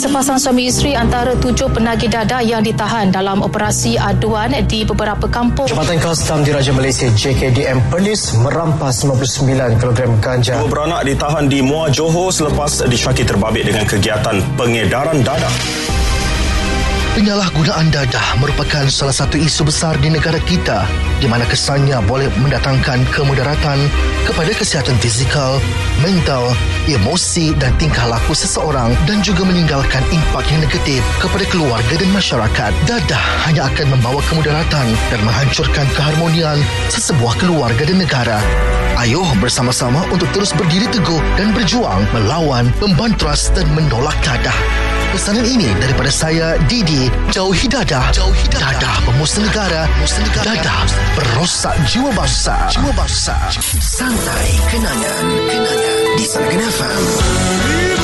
Sepasang suami isteri antara 7 penagih dadah yang ditahan dalam operasi aduan di beberapa kampung. Jabatan Kastam Diraja Malaysia JKDM Perlis merampas 59 kg ganja. 2 beranak ditahan di Muar Johor selepas disyaki terbabit dengan kegiatan pengedaran dadah. Penyalahgunaan dadah merupakan salah satu isu besar di negara kita di mana kesannya boleh mendatangkan kemudaratan kepada kesihatan fizikal, mental, emosi dan tingkah laku seseorang dan juga meninggalkan impak yang negatif kepada keluarga dan masyarakat. Dadah hanya akan membawa kemudaratan dan menghancurkan keharmonian sesebuah keluarga dan negara. Ayuh bersama-sama untuk terus berdiri teguh dan berjuang melawan, membantras dan menolak dadah. Pesanan ini daripada saya, Didi. Jauhi dadah. Dadah pemusnah negara. Dadah perosak jiwa bangsa. Santai kenangan di Sagan FM.